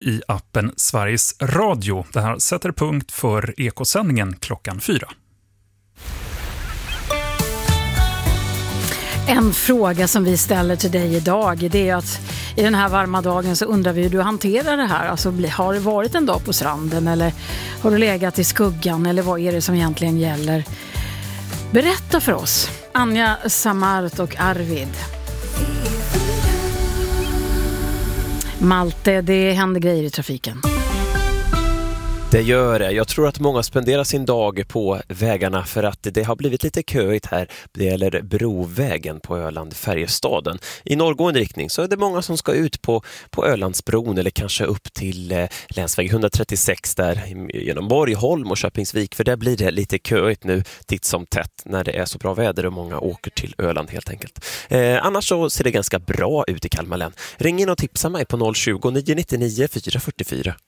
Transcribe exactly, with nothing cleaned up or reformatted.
i appen Sveriges Radio. Det här sätter punkt för Ekosändningen klockan fyra. En fråga som vi ställer till dig idag, det är att i den här varma dagen så undrar vi hur du hanterar det här. Alltså, har det varit en dag på stranden eller har du legat i skuggan eller vad är det som egentligen gäller? Berätta för oss. Anja, Samart och Arvid. Malte, det händer grejer i trafiken. Det gör det. Jag tror att många spenderar sin dag på vägarna för att det har blivit lite köigt här. Det gäller Brovägen på Öland, Färjestaden. I norrgående riktning så är det många som ska ut på, på Ölandsbron eller kanske upp till eh, länsväg etthundratrettiosex där genom Borgholm och Köpingsvik. För där blir det lite köigt nu titt som tätt när det är så bra väder och många åker till Öland helt enkelt. Eh, annars så ser det ganska bra ut i Kalmar län. Ring in och tipsa mig på noll tjugo, nio nio nio, fyra fyra fyra.